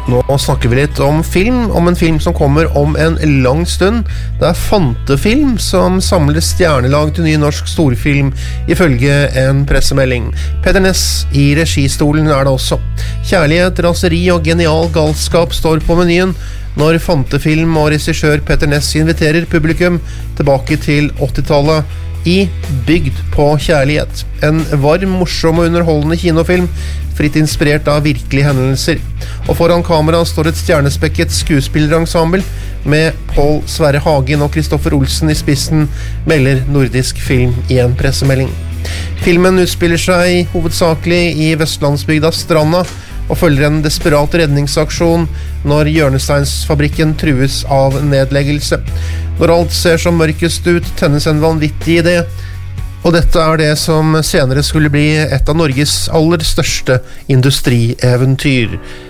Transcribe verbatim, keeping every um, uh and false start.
Nå snakker vi litt om film, om en film som kommer om en lang stund. Det er Fantefilm som samler stjernelag til ny norsk storfilm, ifølge en pressemelding. Petter Ness i registolen er det også. Kjærlighet, raseri og genial galskap står på menyen når Fantefilm og regissør Petter Ness inviterer publikum tilbake til åttitallet i Bygd på kjærlighet. En varm, morsom og underholdende kinofilm, fritt inspirert av virkelige hendelser. Og foran kamera står et stjernespekket skuespillerensemble med Pål Sverre Hagen og Kristoffer Olsen i spissen, melder Nordisk Film i en pressemelding. Filmen utspiller seg hovedsakelig i Vestlandsbygda Stranda, og følger en desperat redningsaksjon når hjørnesteinsfabrikken trues av nedleggelse. Når alt ser som mørkest ut, tennes en vanvittig idé, og dette er det som senere skulle bli et av Norges aller største industrieventyr.